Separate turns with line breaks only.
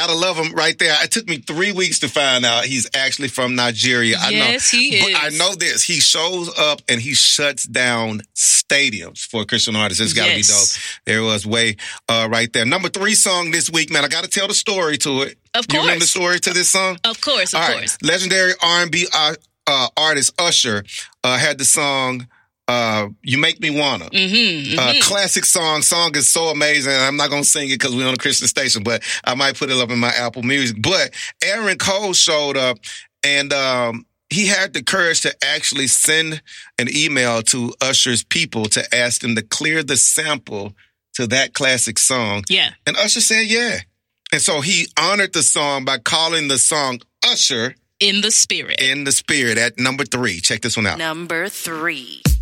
Gotta love him right there. It took me 3 weeks to find out he's actually from Nigeria.
Yes, he is.
But I know this. He shows up and he shuts down stadiums for a Christian artist. It's gotta be dope. There was Way right there. Number 3 song this week, man. I gotta tell the story to it.
Of course.
You remember the story to this song?
Of course,
All right. Legendary R&B artist Usher had the song You Make Me Wanna. Classic song. Song is so amazing. I'm not going to sing it because we're on a Christian station, but I might put it up in my Apple Music. But Aaron Cole showed up and he had the courage to actually send an email to Usher's people to ask them to clear the sample to that classic song.
Yeah.
And Usher said, yeah. And so he honored the song by calling the song Usher
In the Spirit.
In the Spirit at number 3. Check this one out.
Number 3.